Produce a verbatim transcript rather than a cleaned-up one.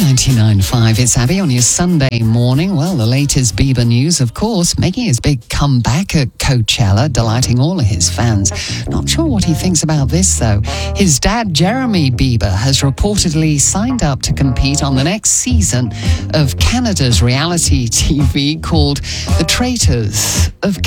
ninety-nine point five, it's Abby on your Sunday morning. Well, the latest Bieber news, of course, making his big comeback at Coachella, delighting all of his fans. Not sure what he thinks about this, though. His dad, Jeremy Bieber, has reportedly signed up to compete on the next season of Canada's reality T V called The Traitors of